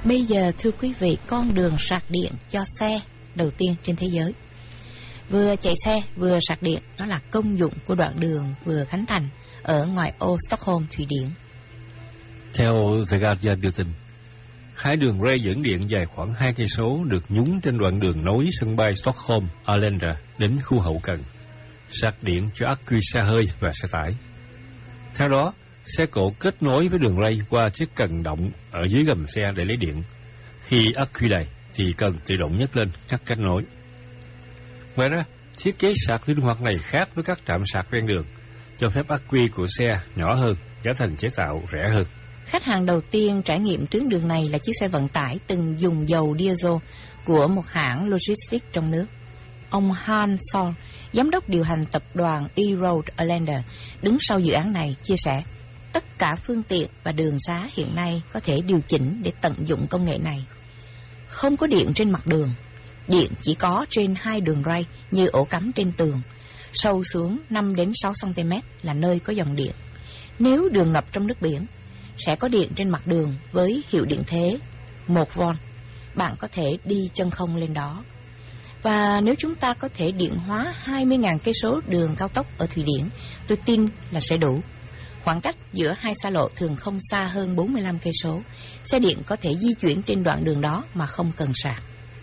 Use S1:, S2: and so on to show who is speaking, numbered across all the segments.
S1: Bây giờ thưa quý vị, con đường sạc điện cho xe đầu tiên trên thế giới. Vừa chạy xe vừa sạc điện, đó là công dụng của đoạn đường vừa khánh thành ở ngoài ô Stockholm, Thụy Điển.
S2: Theo The Guardian đưa tin, 2 đường ray dẫn điện dài khoảng 2 cây số được nhúng trên đoạn đường nối sân bay Stockholm Arlanda đến khu hậu cần, sạc điện cho ắc quy xe hơi và xe tải. Theo đó, xe cộ kết nối với đường ray qua chiếc cần động ở dưới gầm xe để lấy điện. Khi ắc quy đầy thì cần tự động nhấc lên ngắt kết nối. Ngoài ra, thiết kế sạc linh hoạt này khác với các trạm sạc ven đường, cho phép ắc quy của xe nhỏ hơn, giá thành chế tạo rẻ hơn.
S1: Khách hàng đầu tiên trải nghiệm tuyến đường này là chiếc xe vận tải từng dùng dầu diesel của một hãng logistics trong nước. Ông Han Sol, giám đốc điều hành tập đoàn E-Road Arlanda, đứng sau dự án này, chia sẻ, tất cả phương tiện và đường xá hiện nay có thể điều chỉnh để tận dụng công nghệ này. Không có điện trên mặt đường, điện chỉ có trên 2 đường ray như ổ cắm trên tường. Sâu xuống 5 đến 6 cm là nơi có dòng điện. Nếu đường ngập trong nước biển, sẽ có điện trên mặt đường với hiệu điện thế 1V. Bạn có thể đi chân không lên đó. Và nếu chúng ta có thể điện hóa 20.000 cây số đường cao tốc ở Thụy Điển, tôi tin là sẽ đủ. Khoảng cách giữa 2 xa lộ thường không xa hơn 45 cây số. Xe điện có thể di chuyển trên đoạn đường đó mà không cần sạc.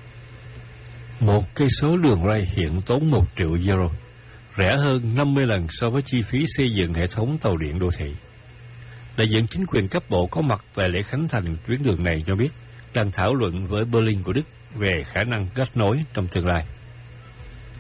S2: 1 cây số đường ray hiện tốn 1 triệu euro, rẻ hơn 50 lần so với chi phí xây dựng hệ thống tàu điện đô thị. Đại diện chính quyền cấp bộ có mặt tại lễ khánh thành tuyến đường này cho biết đang thảo luận với Berlin của Đức về khả năng kết nối trong tương lai.